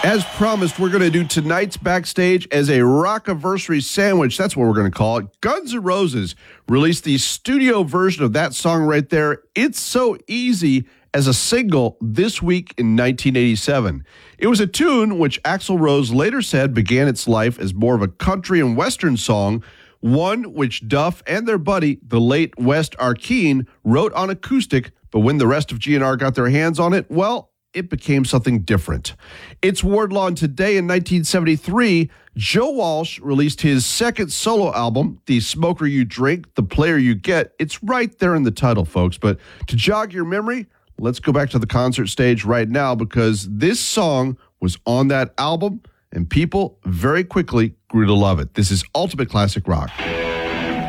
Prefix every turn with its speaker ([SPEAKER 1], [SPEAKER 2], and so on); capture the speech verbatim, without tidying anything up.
[SPEAKER 1] As promised, we're going to do tonight's Backstage as a Rockiversary sandwich. That's what we're going to call it. Guns N' Roses released the studio version of that song right there, It's So Easy, as a single this week in nineteen eighty-seven. It was a tune which Axl Rose later said began its life as more of a country and western song, one which Duff and their buddy, the late West Arkeen, wrote on acoustic, but when the rest of G N R got their hands on it, well, it became something different. It's Wardlaw, and today in nineteen seventy-three, Joe Walsh released his second solo album, The Smoker You Drink, The Player You Get. It's right there in the title, folks. But to jog your memory, let's go back to the concert stage right now, because this song was on that album, and people very quickly grew to love it. This is Ultimate Classic Rock.